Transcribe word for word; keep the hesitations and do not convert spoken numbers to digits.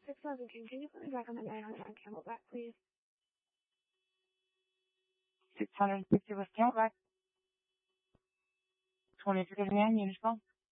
six thousand King, can you put me back on the nine hundred on Camelback, please? six hundred sixty with Camelback. twenty-three fifty-nine, unit call.